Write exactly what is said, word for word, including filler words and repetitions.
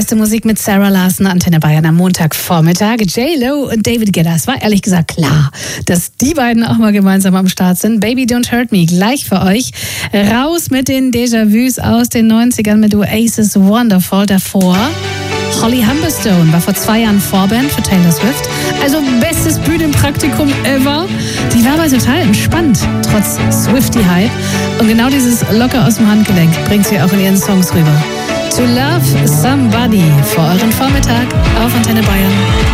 beste Musik mit Sarah Larson, Antenne Bayern am Montagvormittag. J-Lo und David Guetta. Es war ehrlich gesagt klar, dass die beiden auch mal gemeinsam am Start sind. Baby Don't Hurt Me, gleich für euch. Raus mit den Déjà-vus aus den neunzigern mit Oasis Wonderful. Davor Holly Humberstone war vor zwei Jahren Vorband für Taylor Swift. Also bestes Bühnenpraktikum ever. Die war aber total entspannt, trotz Swiftie-Hype. Und genau dieses locker aus dem Handgelenk bringt sie auch in ihren Songs rüber. To Love Somebody für euren Vormittag auf Antenne Bayern.